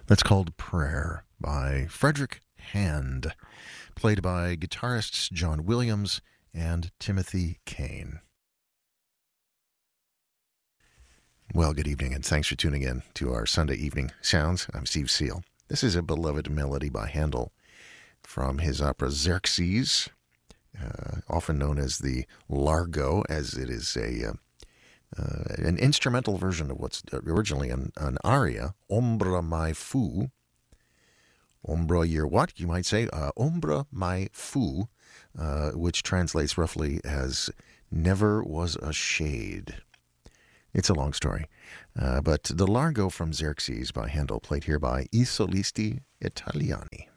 That's called Prayer by Frederick Hand, played by guitarists John Williams and Timothy Kane. Well, good evening, and thanks for tuning in to our Sunday Evening Sounds. I'm Steve Seal. This is a beloved melody by Handel from his opera Xerxes, often known as the Largo, as it is an instrumental version of what's originally an aria, Ombra mai fu. Ombra, you're what? You might say, Ombra mai fu, which translates roughly as never was a shade. It's a long story, but the Largo from Xerxes by Handel, played here by I Solisti Italiani.